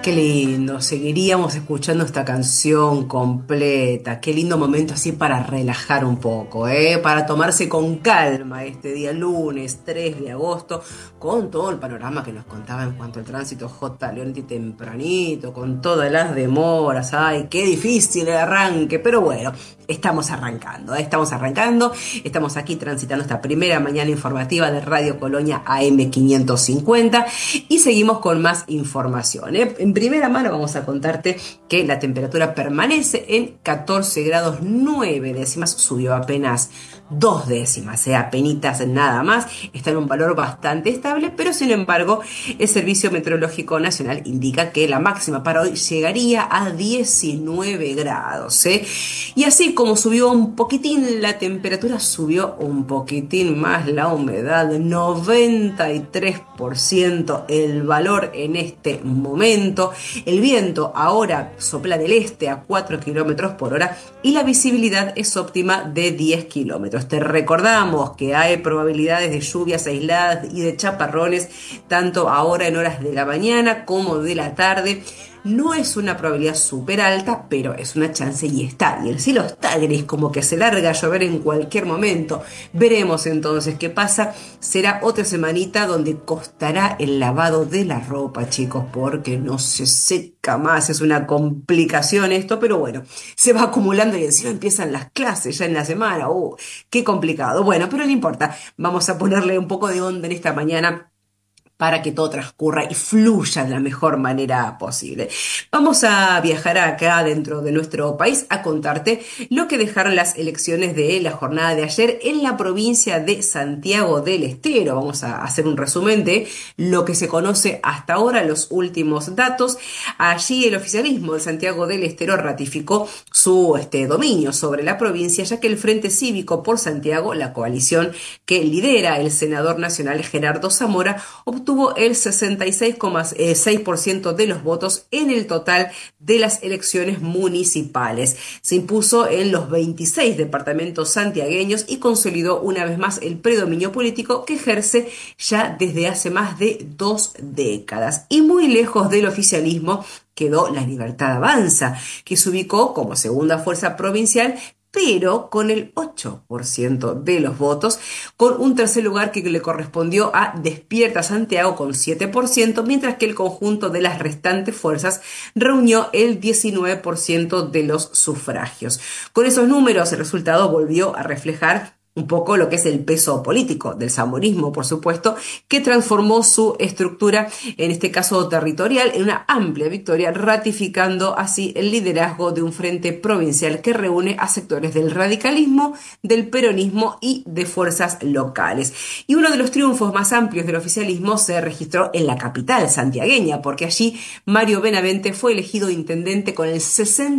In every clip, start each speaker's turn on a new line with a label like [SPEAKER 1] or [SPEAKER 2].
[SPEAKER 1] Qué lindo, seguiríamos escuchando esta canción completa. Qué lindo momento así para relajar un poco, ¿eh? Para tomarse con calma este día lunes 3 de agosto, con todo el panorama que nos contaba en cuanto al tránsito J. Leonetti tempranito, con todas las demoras. Ay, qué difícil el arranque, pero bueno, estamos arrancando, ¿eh? Estamos arrancando, estamos aquí transitando esta primera mañana informativa de Radio Colonia AM 550 y seguimos con más información, ¿eh? En primera mano vamos a contarte que la temperatura permanece en 14 grados 9 décimas, subió apenas 2 décimas, apenitas nada más, está en un valor bastante estable, pero sin embargo el Servicio Meteorológico Nacional indica que la máxima para hoy llegaría a 19 grados, ¿eh? Y así como subió un poquitín la temperatura, subió un poquitín más la humedad, 93% el valor en este momento. El viento ahora sopla del este a 4 kilómetros por hora y la visibilidad es óptima de 10 kilómetros. Te recordamos que hay probabilidades de lluvias aisladas y de chaparrones tanto ahora en horas de la mañana como de la tarde. No es una probabilidad súper alta, pero es una chance y está. Y el cielo está gris, como que se larga a llover en cualquier momento. Veremos entonces qué pasa. Será otra semanita donde costará el lavado de la ropa, chicos, porque no se seca más. Es una complicación esto, pero bueno, se va acumulando y encima empiezan las clases ya en la semana. Qué complicado. Bueno, pero no importa. Vamos a ponerle un poco de onda en esta mañana para que todo transcurra y fluya de la mejor manera posible. Vamos a viajar acá dentro de nuestro país a contarte lo que dejaron las elecciones de la jornada de ayer en la provincia de Santiago del Estero. Vamos a hacer un resumen de lo que se conoce hasta ahora, los últimos datos. Allí el oficialismo de Santiago del Estero ratificó su dominio sobre la provincia, ya que el Frente Cívico por Santiago, la coalición que lidera el senador nacional Gerardo Zamora, obtuvo el 66,6% de los votos en el total de las elecciones municipales. Se impuso en los 26 departamentos santiagueños y consolidó una vez más el predominio político que ejerce ya desde hace más de 2 décadas. Y muy lejos del oficialismo quedó La Libertad Avanza, que se ubicó como segunda fuerza provincial, pero con el 8% de los votos, con un tercer lugar que le correspondió a Despierta Santiago con 7%, mientras que el conjunto de las restantes fuerzas reunió el 19% de los sufragios. Con esos números, el resultado volvió a reflejar un poco lo que es el peso político del zamorismo, por supuesto, que transformó su estructura, en este caso territorial, en una amplia victoria, ratificando así el liderazgo de un frente provincial que reúne a sectores del radicalismo, del peronismo y de fuerzas locales. Y uno de los triunfos más amplios del oficialismo se registró en la capital santiagueña, porque allí Mario Benavente fue elegido intendente con el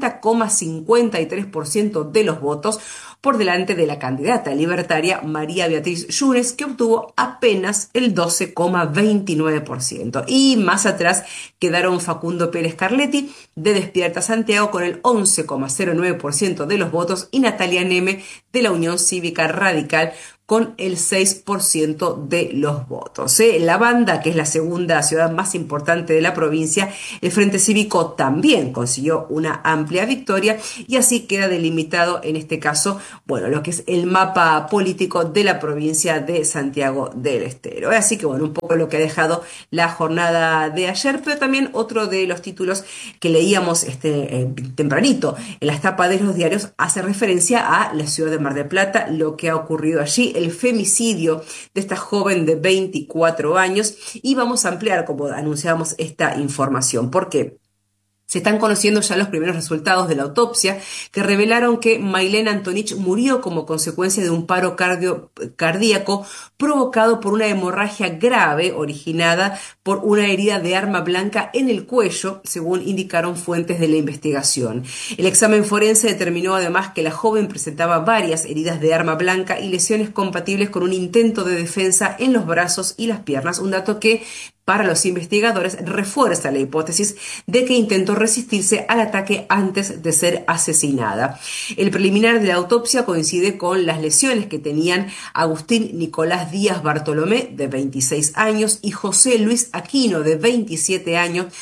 [SPEAKER 1] 60,53% de los votos, por delante de la candidata libertaria María Beatriz Yunes, que obtuvo apenas el 12,29%. Y más atrás quedaron Facundo Pérez Carletti, de Despierta Santiago, con el 11,09% de los votos, y Natalia Neme, de la Unión Cívica Radical, con el 6% de los votos. La Banda, que es la segunda ciudad más importante de la provincia, el Frente Cívico también consiguió una amplia victoria y así queda delimitado en este caso, bueno, lo que es el mapa político de la provincia de Santiago del Estero. Así que bueno, un poco lo que ha dejado la jornada de ayer, pero también otro de los títulos que leíamos tempranito en las tapas de los diarios hace referencia a la ciudad de Mar del Plata, lo que ha ocurrido allí, el femicidio de esta joven de 24 años, y vamos a ampliar, como anunciábamos, esta información. ¿Por qué? Se están conociendo ya los primeros resultados de la autopsia que revelaron que Mailén Antonich murió como consecuencia de un paro cardíaco provocado por una hemorragia grave originada por una herida de arma blanca en el cuello, según indicaron fuentes de la investigación. El examen forense determinó además que la joven presentaba varias heridas de arma blanca y lesiones compatibles con un intento de defensa en los brazos y las piernas, un dato que para los investigadores refuerza la hipótesis de que intentó resistirse al ataque antes de ser asesinada. El preliminar de la autopsia coincide con las lesiones que tenían Agustín Nicolás Díaz Bartolomé, de 26 años, y José Luis Aquino, de 27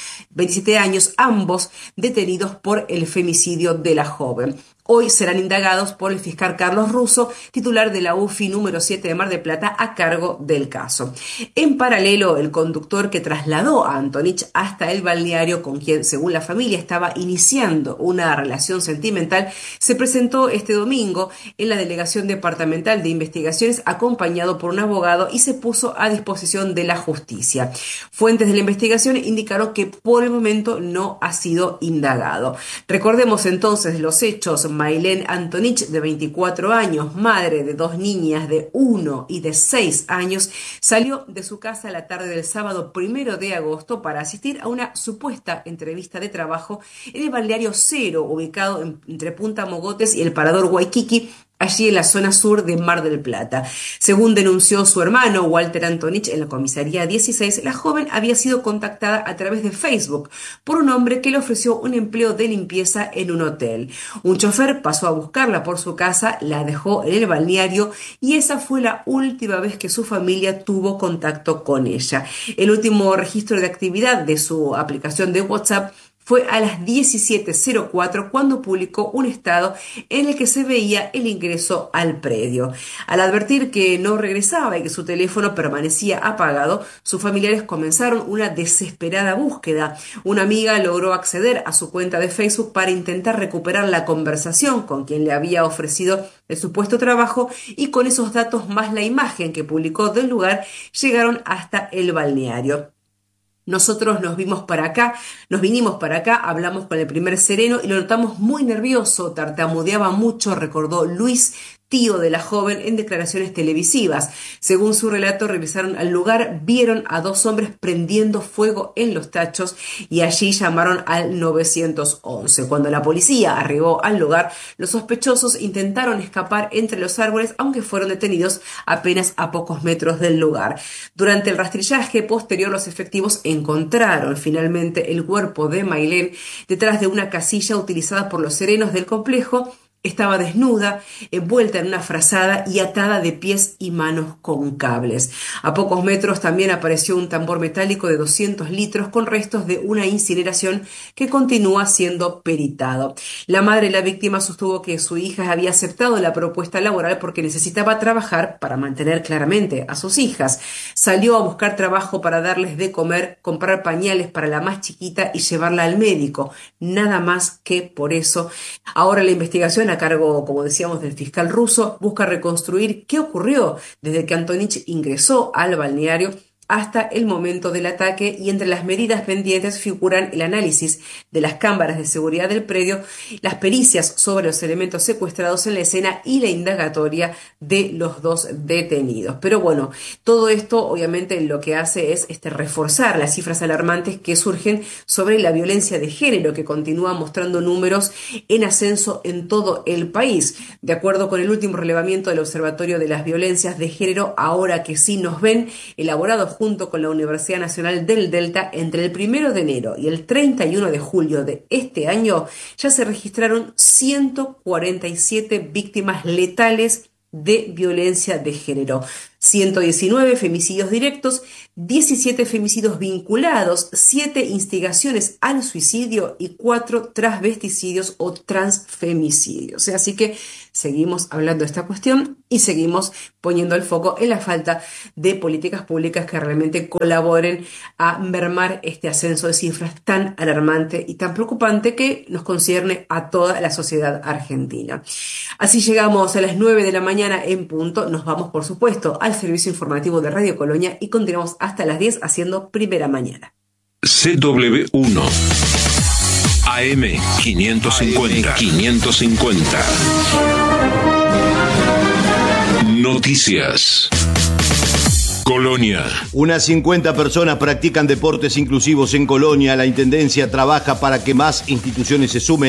[SPEAKER 1] años, ambos detenidos por el femicidio de la joven. Hoy serán indagados por el fiscal Carlos Russo, titular de la UFI número 7 de Mar del Plata, a cargo del caso. En paralelo, el conductor que trasladó a Antonich hasta el balneario, con quien, según la familia, estaba iniciando una relación sentimental, se presentó este domingo en la Delegación Departamental de Investigaciones acompañado por un abogado y se puso a disposición de la justicia. Fuentes de la investigación indicaron que por el momento no ha sido indagado. Recordemos entonces los hechos. Maylén Antonich, de 24 años, madre de 2 niñas de 1 y de 6 años, salió de su casa la tarde del sábado 1 de agosto para asistir a una supuesta entrevista de trabajo en el balneario Cero, ubicado entre Punta Mogotes y el Parador Waikiki, allí en la zona sur de Mar del Plata. Según denunció su hermano Walter Antonich en la comisaría 16, la joven había sido contactada a través de Facebook por un hombre que le ofreció un empleo de limpieza en un hotel. Un chofer pasó a buscarla por su casa, la dejó en el balneario y esa fue la última vez que su familia tuvo contacto con ella. El último registro de actividad de su aplicación de WhatsApp fue a las 17:04 cuando publicó un estado en el que se veía el ingreso al predio. Al advertir que no regresaba y que su teléfono permanecía apagado, sus familiares comenzaron una desesperada búsqueda. Una amiga logró acceder a su cuenta de Facebook para intentar recuperar la conversación con quien le había ofrecido el supuesto trabajo y con esos datos más la imagen que publicó del lugar llegaron hasta el balneario. Nosotros nos vinimos para acá, hablamos con el primer sereno y lo notamos muy nervioso, tartamudeaba mucho, recordó Luis, tío de la joven, en declaraciones televisivas. Según su relato, regresaron al lugar, vieron a 2 hombres prendiendo fuego en los tachos y allí llamaron al 911. Cuando la policía arribó al lugar, los sospechosos intentaron escapar entre los árboles, aunque fueron detenidos apenas a pocos metros del lugar. Durante el rastrillaje posterior, los efectivos encontraron finalmente el cuerpo de Maylén detrás de una casilla utilizada por los serenos del complejo. Estaba desnuda, envuelta en una frazada y atada de pies y manos con cables. A pocos metros también apareció un tambor metálico de 200 litros con restos de una incineración que continúa siendo peritado. La madre de la víctima sostuvo que su hija había aceptado la propuesta laboral porque necesitaba trabajar para mantener claramente a sus hijas. Salió a buscar trabajo para darles de comer, comprar pañales para la más chiquita y llevarla al médico. Nada más que por eso. Ahora la investigación a cargo, como decíamos, del fiscal Russo, busca reconstruir qué ocurrió desde que Antonich ingresó al balneario hasta el momento del ataque, y entre las medidas pendientes figuran el análisis de las cámaras de seguridad del predio, las pericias sobre los elementos secuestrados en la escena y la indagatoria de los 2 detenidos. Pero bueno, todo esto obviamente lo que hace es reforzar las cifras alarmantes que surgen sobre la violencia de género, que continúa mostrando números en ascenso en todo el país. De acuerdo con el último relevamiento del Observatorio de las Violencias de Género, ahora que sí nos ven, elaborado junto con la Universidad Nacional del Delta, entre el 1 de enero y el 31 de julio de este año, ya se registraron 147 víctimas letales de violencia de género. 119 femicidios directos, 17 femicidios vinculados, 7 instigaciones al suicidio y 4 transvesticidios o transfemicidios. Así que seguimos hablando de esta cuestión y seguimos poniendo el foco en la falta de políticas públicas que realmente colaboren a mermar este ascenso de cifras tan alarmante y tan preocupante que nos concierne a toda la sociedad argentina. Así llegamos a las 9 de la mañana en punto. Nos vamos, por supuesto, al servicio informativo de Radio Colonia y continuamos hasta las 10 haciendo Primera Mañana.
[SPEAKER 2] CW1 AM 550. Noticias. Colonia.
[SPEAKER 3] Unas 50 personas practican deportes inclusivos en Colonia. La Intendencia trabaja para que más instituciones se sumen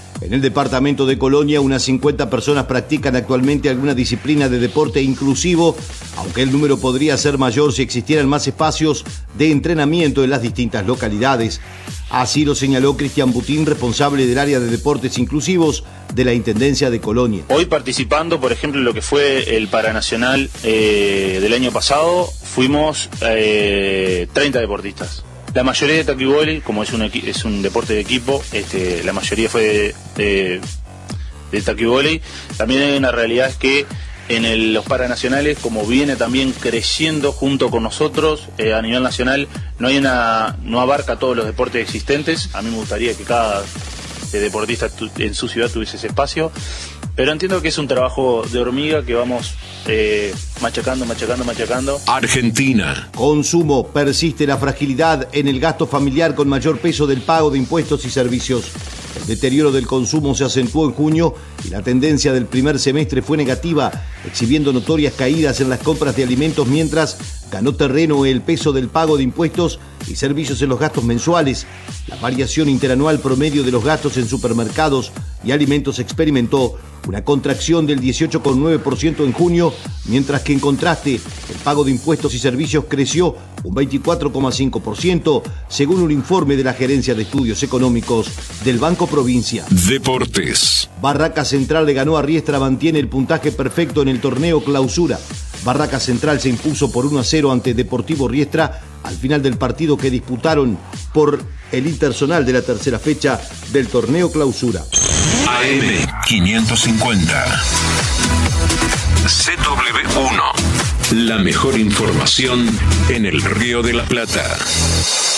[SPEAKER 3] En el departamento de Colonia, unas 50 personas practican actualmente alguna disciplina de deporte inclusivo, aunque el número podría ser mayor si existieran más espacios de entrenamiento en las distintas localidades. Así lo señaló Cristian Butín, responsable del área de deportes inclusivos de la Intendencia de Colonia.
[SPEAKER 4] Hoy participando, por ejemplo, en lo que fue el Paranacional del año pasado, fuimos 30 deportistas. La mayoría de taquiboli, como es un deporte de equipo, la mayoría fue de taquiboli. También hay una realidad, es que en los Paranacionales, como viene también creciendo junto con nosotros a nivel nacional, no abarca todos los deportes existentes. A mí me gustaría que cada deportista en su ciudad tuviese ese espacio, pero entiendo que es un trabajo de hormiga que vamos machacando.
[SPEAKER 2] Argentina.
[SPEAKER 3] Consumo. Persiste la fragilidad en el gasto familiar con mayor peso del pago de impuestos y servicios. El deterioro del consumo se acentuó en junio y la tendencia del primer semestre fue negativa, exhibiendo notorias caídas en las compras de alimentos, mientras ganó terreno el peso del pago de impuestos y servicios en los gastos mensuales. La variación interanual promedio de los gastos en supermercados y alimentos experimentó una contracción del 18,9% en junio, mientras que en contraste el pago de impuestos y servicios creció un 24,5%, según un informe de la Gerencia de Estudios Económicos del Banco Provincia.
[SPEAKER 2] Deportes.
[SPEAKER 3] Barraca Central le ganó a Riestra, mantiene el puntaje perfecto en el torneo Clausura. Barraca Central se impuso por 1-0 ante Deportivo Riestra al final del partido que disputaron por el interzonal de la tercera fecha del torneo Clausura.
[SPEAKER 2] AM 550. CW1. La mejor información en el Río de la Plata.